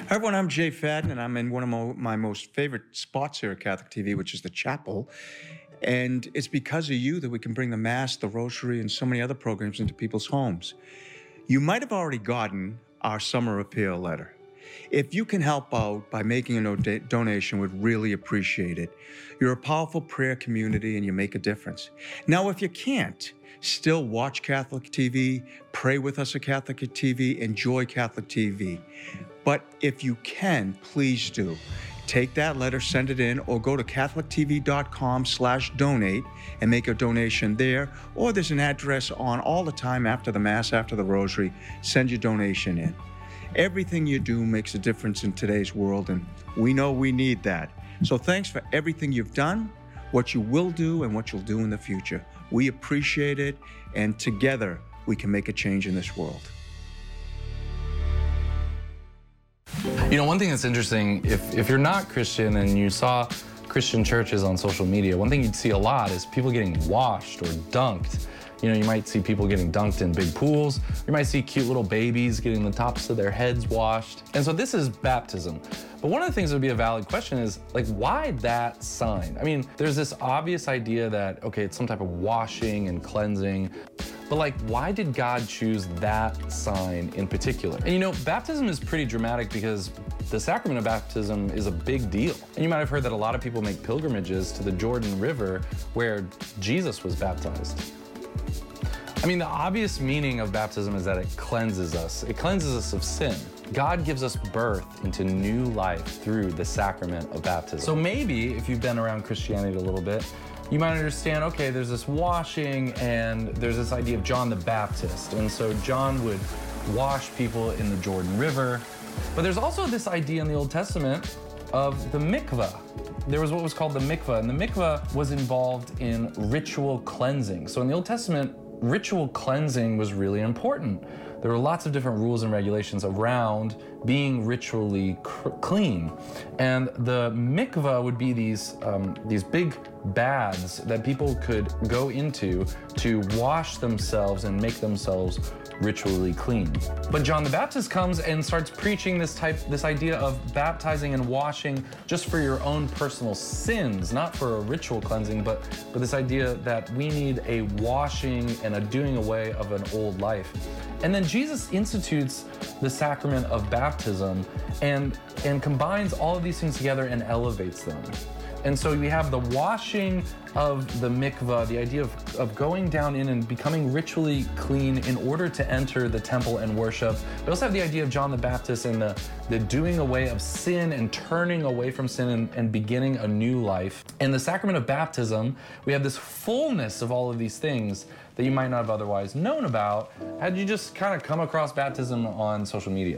Hi, everyone. I'm Jay Fadden, and I'm in one of my most favorite spots here at Catholic TV, which is the chapel. And it's because of you that we can bring the Mass, the Rosary, and so many other programs into people's homes. You might have already gotten our summer appeal letter. If you can help out by making a donation, we'd really appreciate it. You're a powerful prayer community and you make a difference. Now, if you can't, still watch Catholic TV, pray with us at Catholic TV, enjoy Catholic TV. But if you can, please do. Take that letter, send it in, or go to catholictv.com/donate and make a donation there. Or there's an address on all the time after the Mass, after the Rosary. Send your donation in. Everything you do makes a difference in today's world, and we know we need that. So thanks for everything you've done, what you will do, and what you'll do in the future. We appreciate it, and together we can make a change in this world. You know, one thing that's interesting, if you're not Christian and you saw Christian churches on social media, one thing you'd see a lot is people getting washed or dunked. You know, you might see people getting dunked in big pools. You might see cute little babies getting the tops of their heads washed. And so this is baptism. But one of the things that would be a valid question is, like, why that sign? I mean, there's this obvious idea that, okay, it's some type of washing and cleansing. But like, why did God choose that sign in particular? And you know, baptism is pretty dramatic because the sacrament of baptism is a big deal. And you might have heard that a lot of people make pilgrimages to the Jordan River where Jesus was baptized. I mean, the obvious meaning of baptism is that it cleanses us. It cleanses us of sin. God gives us birth into new life through the sacrament of baptism. So maybe if you've been around Christianity a little bit, you might understand, okay, there's this washing and there's this idea of John the Baptist. And so John would wash people in the Jordan River. But there's also this idea in the Old Testament of the mikvah. There was what was called the mikvah, and the mikvah was involved in ritual cleansing. So in the Old Testament, ritual cleansing was really important. There were lots of different rules and regulations around being ritually clean. And the mikvah would be these big baths that people could go into to wash themselves and make themselves ritually clean. But John the Baptist comes and starts preaching this idea of baptizing and washing just for your own personal sins, not for a ritual cleansing, but this idea that we need a washing and a doing away of an old life. And then Jesus institutes the sacrament of baptism and combines all of these things together and elevates them. And so we have the washing of the mikvah, the idea of going down in and becoming ritually clean in order to enter the temple and worship. We also have the idea of John the Baptist and the doing away of sin and turning away from sin and beginning a new life. In the sacrament of baptism, we have this fullness of all of these things that you might not have otherwise known about had you just kind of come across baptism on social media.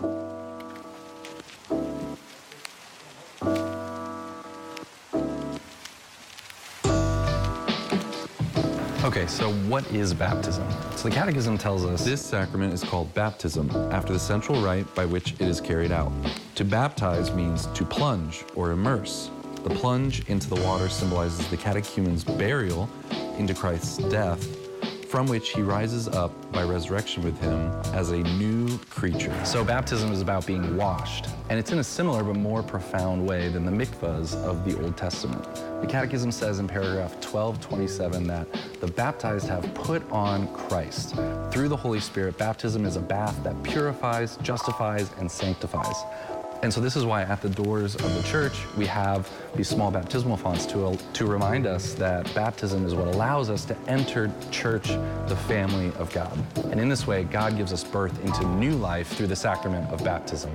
Okay, so what is baptism? So the Catechism tells us this sacrament is called baptism after the central rite by which it is carried out. To baptize means to plunge or immerse. The plunge into the water symbolizes the catechumen's burial into Christ's death, from which he rises up by resurrection with him as a new creature. So baptism is about being washed, and it's in a similar but more profound way than the mikvahs of the Old Testament. The Catechism says in paragraph 1227 that the baptized have put on Christ. Through the Holy Spirit, baptism is a bath that purifies, justifies, and sanctifies. And so this is why at the doors of the church, we have these small baptismal fonts to remind us that baptism is what allows us to enter church, the family of God. And in this way, God gives us birth into new life through the sacrament of baptism.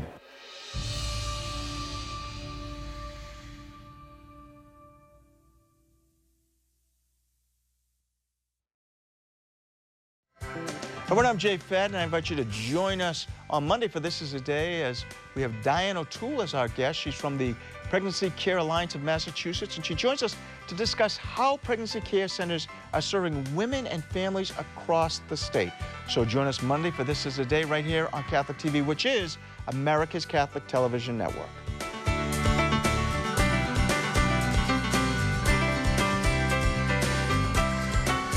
Everyone, I'm Jay Fadden, and I invite you to join us on Monday for This Is a Day as we have Diane O'Toole as our guest. She's from the Pregnancy Care Alliance of Massachusetts, and she joins us to discuss how pregnancy care centers are serving women and families across the state. So join us Monday for This Is a Day right here on Catholic TV, which is America's Catholic Television Network.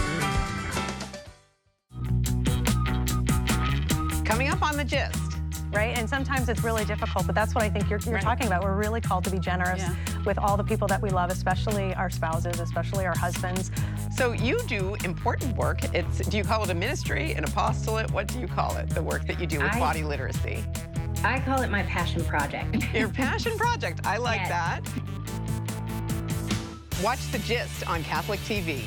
Coming up on The Gist, right? And sometimes it's really difficult, but that's what I think you're talking about. We're really called to be generous with all the people that we love, especially our spouses, especially our husbands. So you do important work. Do you call it a ministry, an apostolate? What do you call it, the work that you do with body literacy? I call it my passion project. Your passion project. I like that. Watch The Gist on Catholic TV.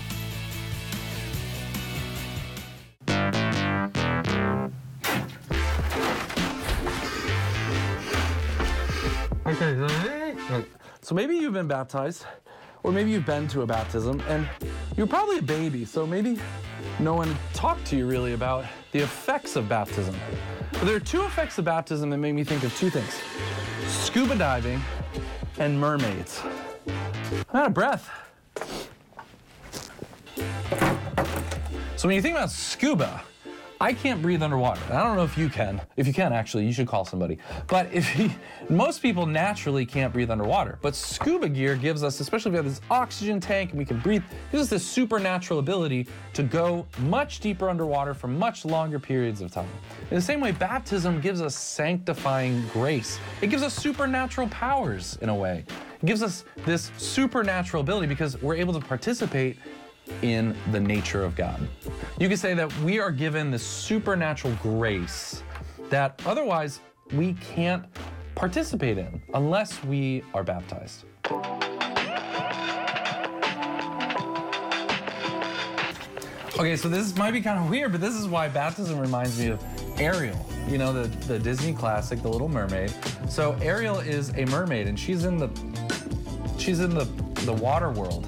So maybe you've been baptized, or maybe you've been to a baptism, and you're probably a baby, so maybe no one talked to you really about the effects of baptism. But there are two effects of baptism that make me think of two things: scuba diving and mermaids. I'm out of breath. So when you think about scuba, I can't breathe underwater. I don't know if you can. If you can, actually, you should call somebody. But most people naturally can't breathe underwater. But scuba gear gives us, especially if we have this oxygen tank and we can breathe, gives us this supernatural ability to go much deeper underwater for much longer periods of time. In the same way, baptism gives us sanctifying grace. It gives us supernatural powers in a way. It gives us this supernatural ability because we're able to participate in the nature of God. You could say that we are given this supernatural grace that otherwise we can't participate in unless we are baptized. Okay, so this might be kind of weird, but this is why baptism reminds me of Ariel, you know, the Disney classic, The Little Mermaid. So Ariel is a mermaid and she's in the water world.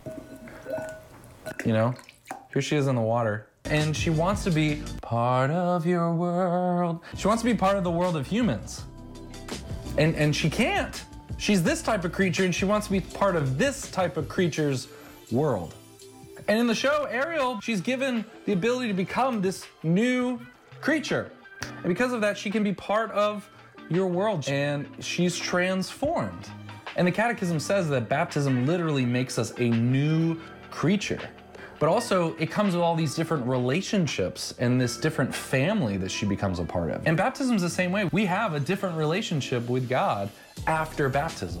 You know, here she is in the water, and she wants to be part of your world. She wants to be part of the world of humans, and she can't. She's this type of creature, and she wants to be part of this type of creature's world. And in the show, Ariel, she's given the ability to become this new creature, and because of that, she can be part of your world, and she's transformed. And the Catechism says that baptism literally makes us a new creature. But also, it comes with all these different relationships and this different family that she becomes a part of. And baptism is the same way. We have a different relationship with God after baptism.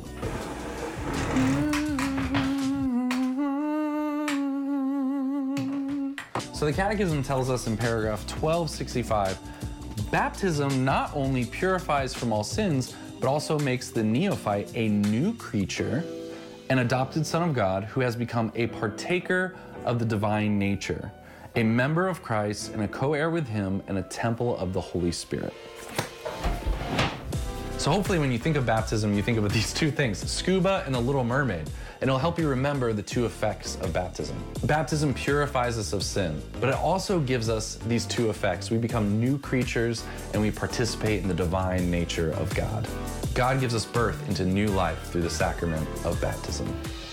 So the Catechism tells us in paragraph 1265, baptism not only purifies from all sins, but also makes the neophyte a new creature, an adopted son of God who has become a partaker of the divine nature, a member of Christ and a co-heir with him and a temple of the Holy Spirit. So hopefully when you think of baptism, you think about these two things, scuba and the Little Mermaid, and it'll help you remember the two effects of baptism. Baptism purifies us of sin, but it also gives us these two effects. We become new creatures and we participate in the divine nature of God. God gives us birth into new life through the sacrament of baptism.